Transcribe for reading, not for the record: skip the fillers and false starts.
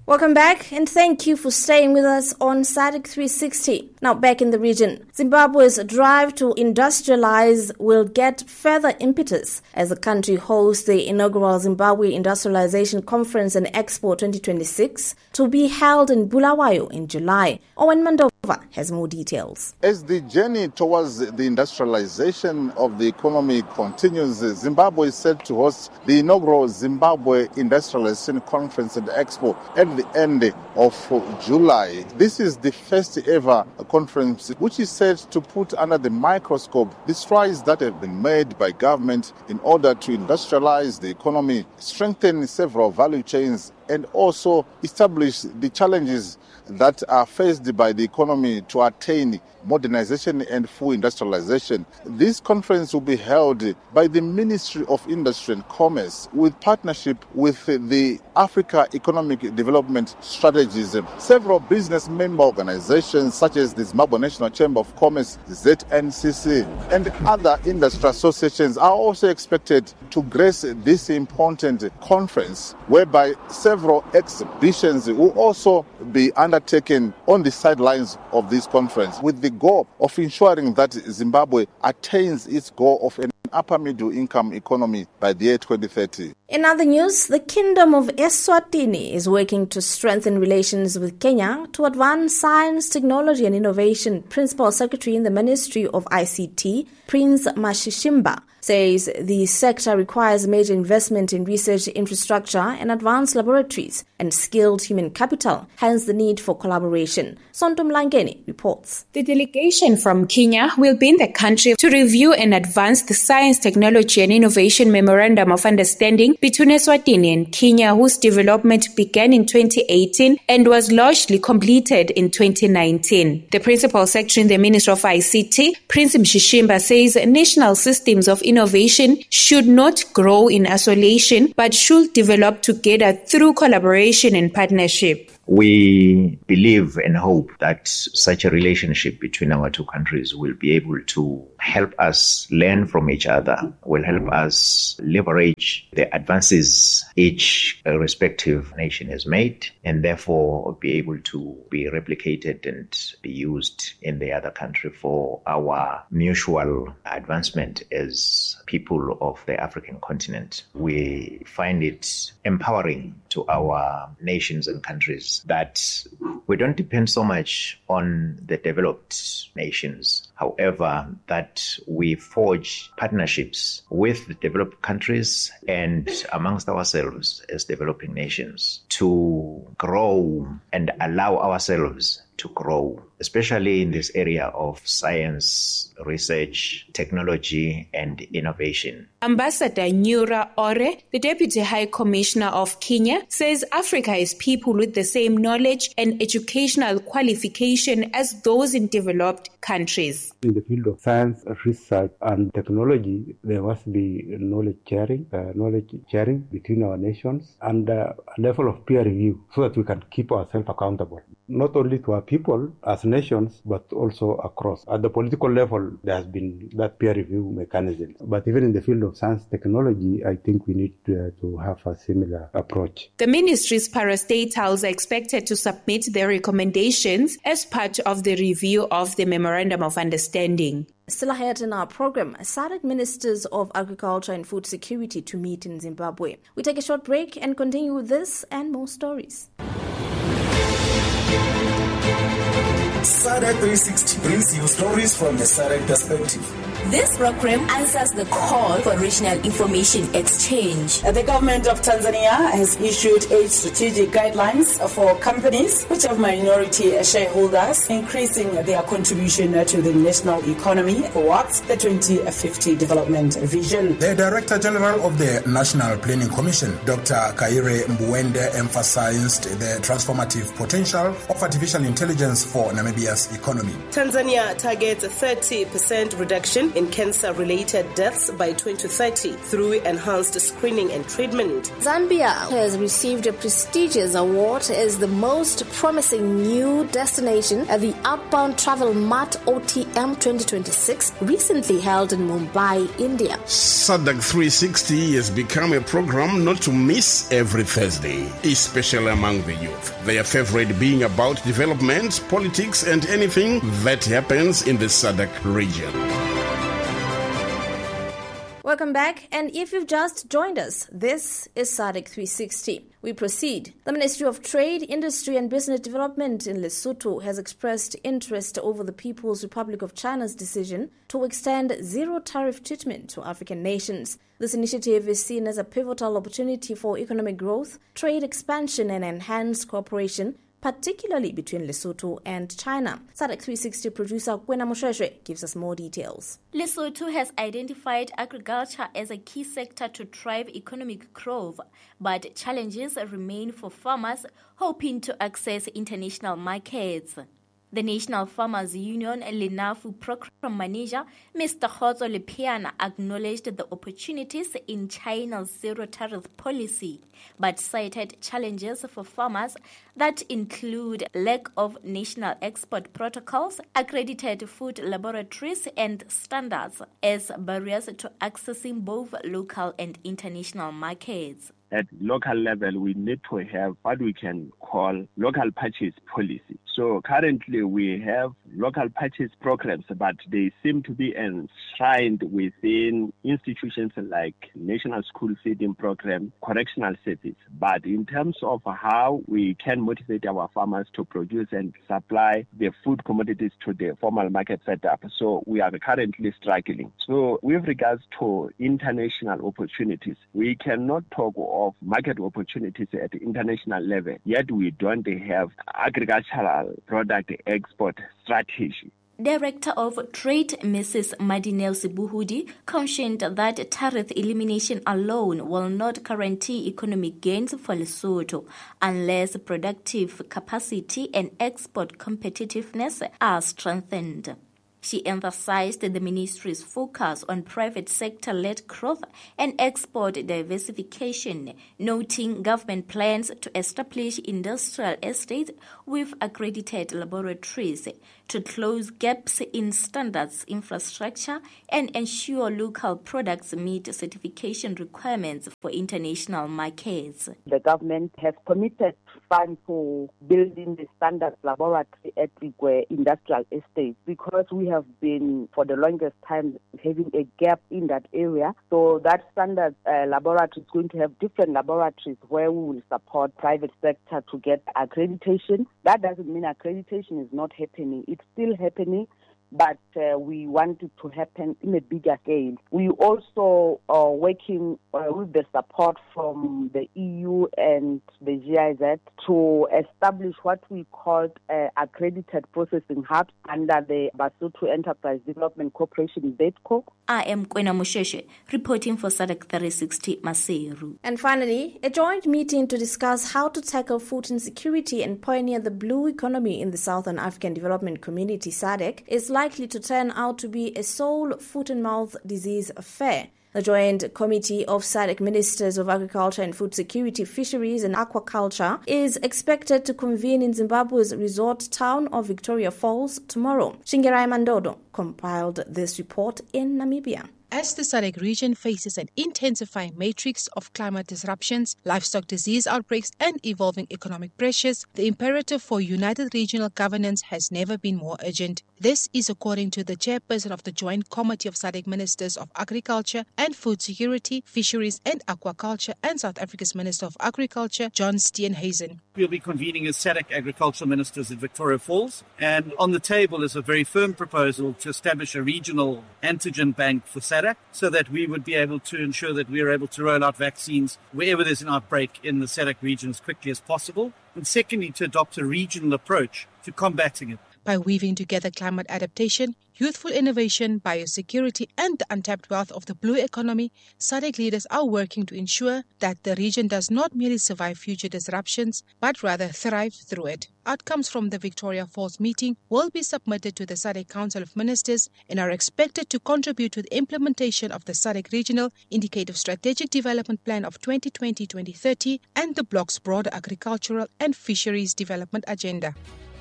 Welcome back, and thank you for staying with us on SADC 360. Now back in the region, Zimbabwe's drive to industrialize will get further impetus as the country hosts the inaugural Zimbabwe Industrialization Conference and Expo 2026 to be held in Bulawayo in July. Owen Mandova has more details. As the journey towards the industrialization of the economy continues, Zimbabwe is set to host the inaugural Zimbabwe Industrialization Conference and Expo at the end of July. This is the first ever conference which is set to put under the microscope the strides that have been made by government in order to industrialize the economy, strengthen several value chains, and also establish the challenges that are faced by the economy to attain modernization and full industrialization. This conference will be held by the Ministry of Industry and Commerce with partnership with the Africa Economic Development Strategies. Several business member organizations such as the Zimbabwe National Chamber of Commerce, ZNCC, and other industry associations are also expected to grace this important conference, whereby several exhibitions will also be undertaken on the sidelines of this conference with the goal of ensuring that Zimbabwe attains its goal of an upper middle income economy by the year 2030. In other news, the Kingdom of Eswatini is working to strengthen relations with Kenya to advance science, technology and innovation. Principal Secretary in the Ministry of ICT, Prince Mashishimba, says the sector requires major investment in research infrastructure and advanced laboratories and skilled human capital, hence the need for collaboration. Sonto Mlangeni reports. The delegation from Kenya will be in the country to review and advance the Science, Technology and Innovation Memorandum of Understanding between Eswatini and Kenya, whose development began in 2018 and was largely completed in 2019. The Principal Secretary in the Ministry of ICT, Prince Mshishimba, says national systems of innovation should not grow in isolation but should develop together through collaboration and partnership. We believe and hope that such a relationship between our two countries will be able to help us learn from each other, will help us leverage the advances each respective nation has made, and therefore be able to be replicated and be used in the other country for our mutual advancement as people of the African continent. We find it empowering to our nations and countries that we don't depend so much on the developed nations. However, that we forge partnerships with the developed countries and amongst ourselves as developing nations to grow and allow ourselves to grow, especially in this area of science, research, technology, and innovation. Ambassador Nyura Ore, the Deputy High Commissioner of Kenya, says Africa is people with the same knowledge and educational qualification as those in developed countries. In the field of science, research, and technology, there must be knowledge sharing between our nations and a level of peer review so that we can keep ourselves accountable, not only to our people as nations, but also across. At the political level, there has been that peer review mechanism. But even in the field of science technology, I think we need to have a similar approach. The ministry's parastatals are expected to submit their recommendations as part of the review of the Memorandum of Understanding. Still ahead in our program, SADC Ministers of Agriculture and Food Security to meet in Zimbabwe. We take a short break and continue with this and more stories. SADC 360 brings you stories from the SADC perspective. This program answers the call for regional information exchange. The government of Tanzania has issued 8 strategic guidelines for companies which have minority shareholders, increasing their contribution to the national economy towards the 2050 development vision. The Director General of the National Planning Commission, Dr. Kaire Mbuwende, emphasized the transformative potential of artificial intelligence for Namibia's economy. Tanzania targets a 30% reduction in cancer-related deaths by 2030 through enhanced screening and treatment. Zambia has received a prestigious award as the most promising new destination at the Outbound Travel Mart OTM 2026, recently held in Mumbai, India. SADC 360 has become a program not to miss every Thursday, especially among the youth. Their favorite being about development, politics, and anything that happens in the SADC region. Welcome back, and if you've just joined us, this is SADC 360. We proceed. The Ministry of Trade, Industry and Business Development in Lesotho has expressed interest over the People's Republic of China's decision to extend zero-tariff treatment to African nations. This initiative is seen as a pivotal opportunity for economic growth, trade expansion and enhanced cooperation, particularly between Lesotho and China. SADC 360 producer Kwena Moshweshwe gives us more details. Lesotho has identified agriculture as a key sector to drive economic growth, but challenges remain for farmers hoping to access international markets. The National Farmers Union Lenafu Program Manager, Mr. Khotso Lepiana, acknowledged the opportunities in China's zero-tariff policy, but cited challenges for farmers that include lack of national export protocols, accredited food laboratories and standards as barriers to accessing both local and international markets. At local level, we need to have what we can call local purchase policy. So currently we have local purchase programs, but they seem to be enshrined within institutions like National School Feeding Program, Correctional Service. But in terms of how we can motivate our farmers to produce and supply the food commodities to the formal market setup, so we are currently struggling. So with regards to international opportunities, we cannot talk of market opportunities at the international level, yet we don't have agricultural product export strategy. Director of Trade, Mrs. Madinel Sibuhudi, cautioned that tariff elimination alone will not guarantee economic gains for Lesotho unless productive capacity and export competitiveness are strengthened. She emphasized the ministry's focus on private sector-led growth and export diversification, noting government plans to establish industrial estates with accredited laboratories to close gaps in standards infrastructure and ensure local products meet certification requirements for international markets. The government has committed funds for building the standards laboratory at the industrial estates because we have been for the longest time having a gap in that area. So that standard laboratory is going to have different laboratories where we will support private sector to get accreditation. That doesn't mean accreditation is not happening. It's still happening, but we want it to happen in a bigger scale. We also are working with the support from the EU and the GIZ to establish what we call accredited processing hubs under the Basotho Enterprise Development Corporation, BEDCO. I am Kwena Moshweshwe, reporting for SADC 360 Maseru. And finally, a joint meeting to discuss how to tackle food insecurity and pioneer the blue economy in the Southern African Development Community, SADC, is likely to turn out to be a sole foot-and-mouth disease affair. The Joint Committee of SADC Ministers of Agriculture and Food Security, Fisheries and Aquaculture is expected to convene in Zimbabwe's resort town of Victoria Falls tomorrow. Shingerai Mandodo compiled this report in Namibia. As the SADC region faces an intensifying matrix of climate disruptions, livestock disease outbreaks and evolving economic pressures, the imperative for united regional governance has never been more urgent. This is according to the chairperson of the Joint Committee of SADC Ministers of Agriculture and Food Security, Fisheries and Aquaculture and South Africa's Minister of Agriculture, John Steenhuisen. We'll be convening as SADC Agricultural Ministers in Victoria Falls, and on the table is a very firm proposal to establish a regional antigen bank for SADC, so that we would be able to ensure that we are able to roll out vaccines wherever there's an outbreak in the SADC region as quickly as possible. And secondly, to adopt a regional approach to combating it. By weaving together climate adaptation, youthful innovation, biosecurity, and the untapped wealth of the blue economy, SADC leaders are working to ensure that the region does not merely survive future disruptions, but rather thrive through it. Outcomes from the Victoria Falls meeting will be submitted to the SADC Council of Ministers and are expected to contribute to the implementation of the SADC Regional Indicative Strategic Development Plan of 2020-2030 and the bloc's broader agricultural and fisheries development agenda.